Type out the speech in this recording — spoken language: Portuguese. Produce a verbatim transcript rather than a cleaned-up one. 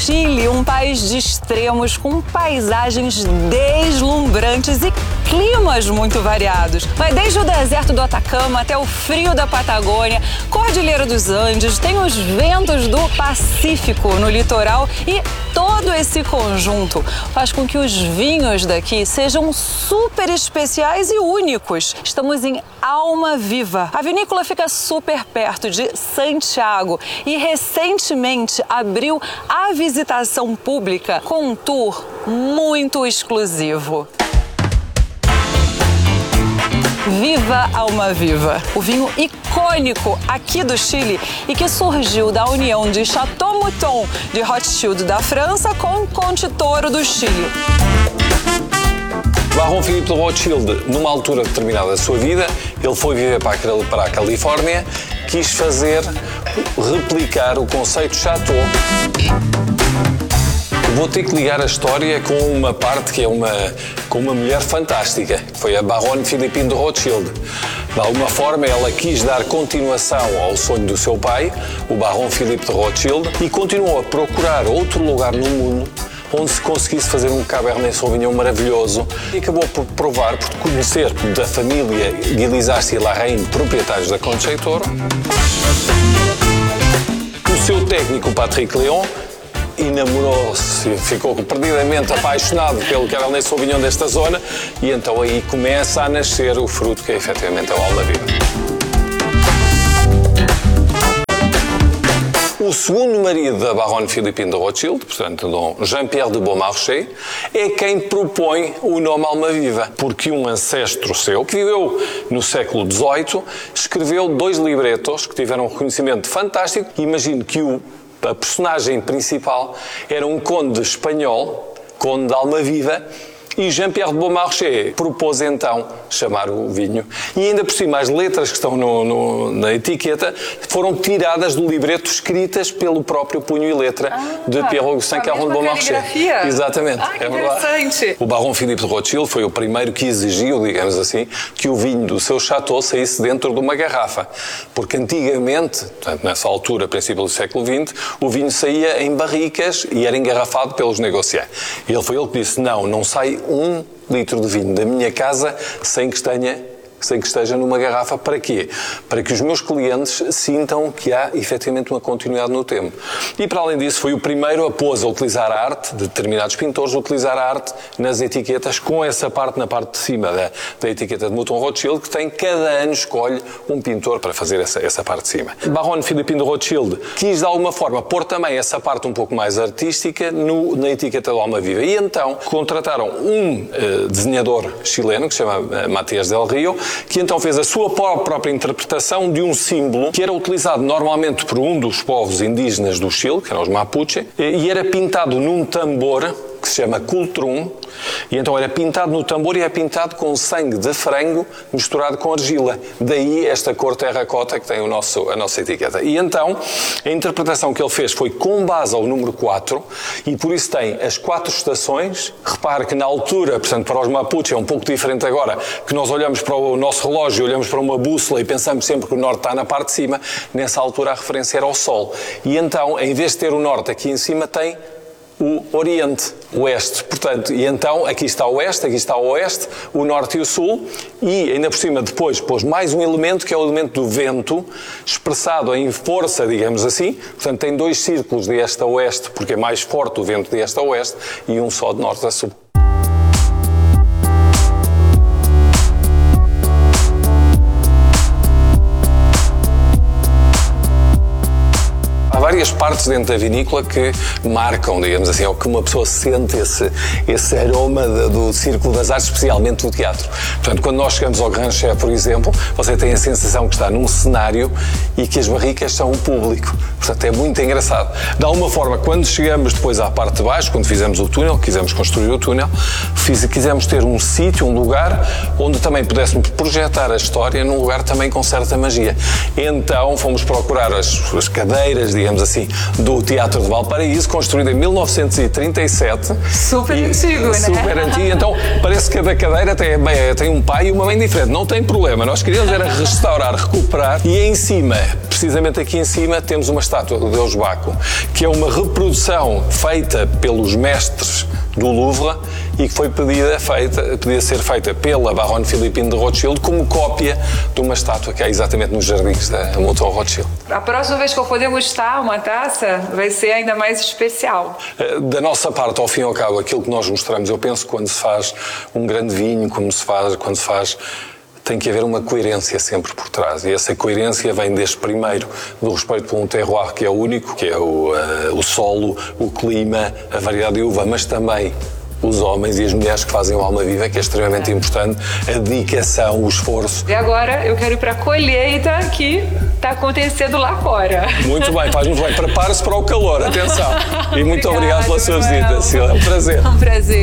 Chile, um país de extremos com paisagens deslumbrantes e climas muito variados. Vai desde o deserto do Atacama até o frio da Patagônia, Cordilheira dos Andes, tem os ventos do Pacífico no litoral e todo esse conjunto faz com que os vinhos daqui sejam super especiais e únicos. Estamos em Almaviva. A vinícola fica super perto de Santiago e recentemente abriu a visitação pública com um tour muito exclusivo. Viva Almaviva, o vinho icônico aqui do Chile e que surgiu da união de Chateau Mouton de Rothschild da França com Conte Toro do Chile. Baron Philippe de Rothschild, numa altura determinada da sua vida, ele foi viver para a, para a Califórnia, quis fazer, replicar o conceito de Chateau. Vou ter que ligar a história com uma parte que é uma, com uma mulher fantástica, que foi a Baronne Philippine de Rothschild. De alguma forma, ela quis dar continuação ao sonho do seu pai, o Baron Philippe de Rothschild, e continuou a procurar outro lugar no mundo onde se conseguisse fazer um Cabernet Sauvignon maravilhoso e acabou por provar, por conhecer da família Guilizarce e Larraine, proprietários da Conte Toro. O seu técnico, Patrick Léon, enamorou-se, ficou perdidamente apaixonado pelo Cabernet Sauvignon desta zona e então aí começa a nascer o fruto que é efetivamente a Almaviva. O segundo marido da Baronne Philippine de Rothschild, portanto, Dom Jean-Pierre de Beaumarchais, é quem propõe o nome Almaviva, porque um ancestro seu, que viveu no século dezoito, escreveu dois libretos que tiveram um reconhecimento fantástico. Imagino que o A personagem principal era um conde espanhol, conde de Almaviva, e Jean-Pierre de Beaumarchais propôs então chamar o vinho. E ainda por cima, as letras que estão no, no, na etiqueta foram tiradas do libreto, escritas pelo próprio punho e letra ah, de Pierre-Augustin Caron de Beaumarchais. Exatamente. Ah, que é interessante. Verdade. O Baron Philippe de Rothschild foi o primeiro que exigiu, digamos assim, que o vinho do seu chateau saísse dentro de uma garrafa. Porque antigamente, portanto, nessa altura, a princípio do século vinte, o vinho saía em barricas e era engarrafado pelos negociantes. E ele foi ele que disse, não, não sai um litro de vinho da minha casa sem que tenha sem que esteja numa garrafa. Para quê? Para que os meus clientes sintam que há efetivamente uma continuidade no tempo. E para além disso foi o primeiro após a utilizar a arte, de determinados pintores, a utilizar a arte nas etiquetas, com essa parte na parte de cima da, da etiqueta de Mouton Rothschild, que tem, cada ano escolhe um pintor para fazer essa, essa parte de cima. Baronne Philippine de Rothschild quis de alguma forma pôr também essa parte um pouco mais artística no, na etiqueta do Almaviva. E então contrataram um uh, desenhador chileno, que se chama uh, Matías del Rio, que então fez a sua própria interpretação de um símbolo que era utilizado normalmente por um dos povos indígenas do Chile, que eram os Mapuche, e era pintado num tambor que se chama cultrum, e então era pintado no tambor e é pintado com sangue de frango misturado com argila. Daí esta cor terracota que tem o nosso, a nossa etiqueta. E então a interpretação que ele fez foi com base ao número quatro e por isso tem as quatro estações. Repare que na altura, portanto para os Mapuche é um pouco diferente agora, que nós olhamos para o nosso relógio, olhamos para uma bússola e pensamos sempre que o norte está na parte de cima. Nessa altura a referência era ao sol. E então, em vez de ter o norte aqui em cima, tem o Oriente, o Oeste. Portanto, e então aqui está o Oeste, aqui está o Oeste, o Norte e o Sul, e ainda por cima depois pôs mais um elemento, que é o elemento do vento, expressado em força, digamos assim. Portanto, tem dois círculos de este a Oeste, porque é mais forte o vento de este a Oeste, e um só de Norte a Sul. Várias partes dentro da vinícola que marcam, digamos assim, ou que uma pessoa sente esse, esse aroma de, do Círculo das Artes, especialmente do teatro. Portanto, quando nós chegamos ao Grand Chef, por exemplo, você tem a sensação que está num cenário e que as barricas são o público. Portanto, é muito engraçado. De alguma forma, quando chegamos depois à parte de baixo, quando fizemos o túnel, quisemos construir o túnel, fiz, quisemos ter um sítio, um lugar, onde também pudéssemos projetar a história num lugar também com certa magia. Então, fomos procurar as, as cadeiras, digamos assim, do Teatro de Valparaíso, construído em mil novecentos e trinta e sete. Super e, antigo, né? Super antigo. Então, parece que cada cadeira tem, bem, tem um pai e uma mãe diferente. Não tem problema. Nós queríamos era restaurar, recuperar e em cima precisamente aqui em cima temos uma estátua do Deus Baco, que é uma reprodução feita pelos mestres do Louvre e que foi pedida, feita, pedia ser feita pela Baronne Philippine de Rothschild como cópia de uma estátua que há exatamente nos jardins da Hamilton Rothschild. A próxima vez que eu puder mostrar uma taça vai ser ainda mais especial. Da nossa parte, ao fim e ao cabo, aquilo que nós mostramos, eu penso que quando se faz um grande vinho, como se faz, quando se faz, tem que haver uma coerência sempre por trás. E essa coerência vem desde primeiro do respeito por um terroir que é único, que é o, uh, o solo, o clima, a variedade de uva, mas também os homens e as mulheres que fazem o Alma Viva, que é extremamente importante, a dedicação, o esforço. E agora eu quero ir para a colheita que está acontecendo lá fora. Muito bem, faz muito bem. Prepare-se para o calor, atenção. E muito obrigado pela sua visita, Cília. É um prazer. É um prazer.